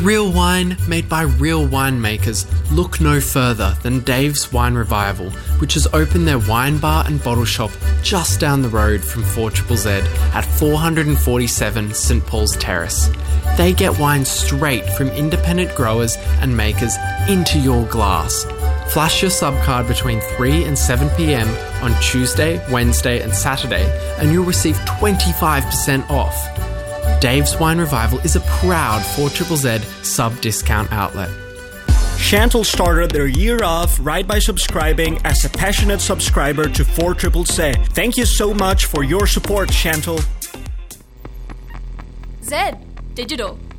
Real wine made by real winemakers. Look no further than Dave's Wine Revival, which has opened their wine bar and bottle shop just down the road from 4ZZZ at 447 St Paul's Terrace. They get wine straight from independent growers and makers into your glass. Flash your subcard between 3 and 7 p.m. on Tuesday, Wednesday and Saturday and you'll receive 25% off. Dave's Wine Revival is a proud 4ZZZ sub-discount outlet. Chantal started their year off right by subscribing as a passionate subscriber to 4ZZZ. Thank you so much for your support, Chantal. Zed, digital.